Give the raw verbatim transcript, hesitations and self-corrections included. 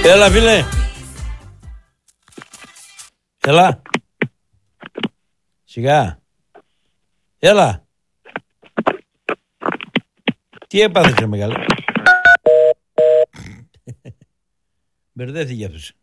Έλα φίλε. Έλα. Σιγά. Έλα. Τι έπαθες ρε μεγάλε. Μπερδέθηκε αυτός.